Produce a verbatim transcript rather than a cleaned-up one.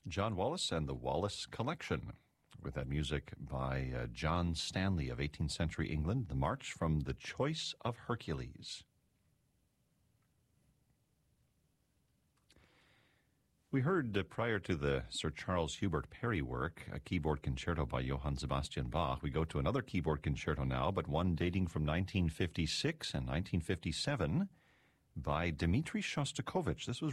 John Wallis and the Wallis Collection, with that music by uh, John Stanley of eighteenth century England, the March from the Choice of Hercules. We heard uh, prior to the Sir Charles Hubert Parry work, a keyboard concerto by Johann Sebastian Bach. We go to another keyboard concerto now, but one dating from nineteen fifty-six and nineteen fifty-seven by Dmitri Shostakovich. This was